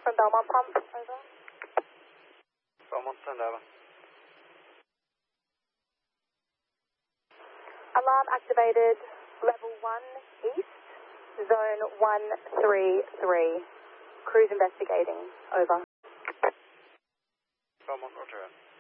from Belmont Pump, over. Belmont, send over. Alarm activated, level 1 east, zone 133. Crews investigating, over. Belmont, roger.